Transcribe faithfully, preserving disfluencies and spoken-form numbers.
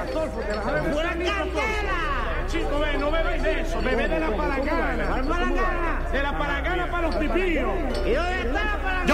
¡Una candela! Chico, ve, no bebéis de eso, bebé de la palangana. ¿Cuál palangana? De la palangana para los pipillos. ¿Y dónde está la palangana?